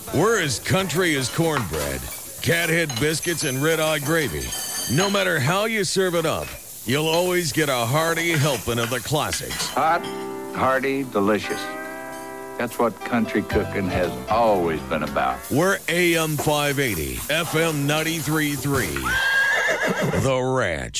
We're as country as cornbread, cathead biscuits, and red-eye gravy. No matter how you serve it up, you'll always get a hearty helping of the classics. Hot, hearty, delicious. That's what country cooking has always been about. We're AM 580, FM 93.3. The Ranch.